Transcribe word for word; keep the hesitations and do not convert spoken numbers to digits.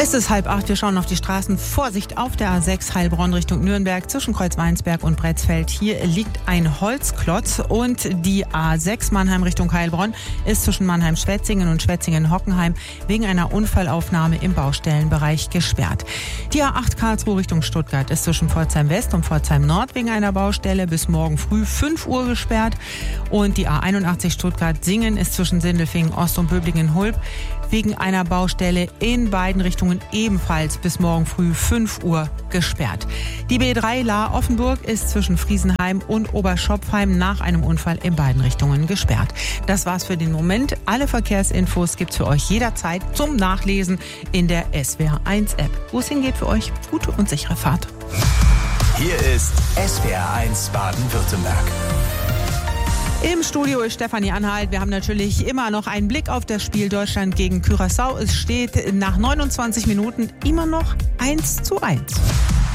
Es ist halb acht, wir schauen auf die Straßen. Vorsicht auf der A sechs Heilbronn Richtung Nürnberg zwischen Kreuz-Weinsberg und Bretzfeld. Hier liegt ein Holzklotz und die A sechs Mannheim Richtung Heilbronn ist zwischen Mannheim-Schwetzingen und Schwetzingen-Hockenheim wegen einer Unfallaufnahme im Baustellenbereich gesperrt. Die A acht Karlsruhe Richtung Stuttgart ist zwischen Pforzheim West und Pforzheim Nord wegen einer Baustelle bis morgen früh fünf Uhr gesperrt. Und die A einundachtzig Stuttgart-Singen ist zwischen Sindelfingen Ost und Böblingen-Hulb wegen einer Baustelle in beiden Richtungen ebenfalls bis morgen früh fünf Uhr gesperrt. Die B drei Lahr-Offenburg ist zwischen Friesenheim und Oberschopfheim nach einem Unfall in beiden Richtungen gesperrt. Das war's für den Moment. Alle Verkehrsinfos gibt's für euch jederzeit zum Nachlesen in der S W R eins App. Wo es hingeht für euch, gute und sichere Fahrt. Hier ist S W R eins Baden-Württemberg. Im Studio ist Stefanie Anhalt. Wir haben natürlich immer noch einen Blick auf das Spiel Deutschland gegen Curaçao. Es steht nach neunundzwanzig Minuten immer noch eins zu eins.